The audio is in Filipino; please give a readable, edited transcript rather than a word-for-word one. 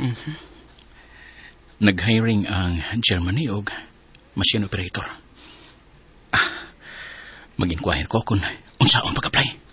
Nag-hiring ang Germany og machine operator. Mag-inquire ko kung unsa ang pag-apply.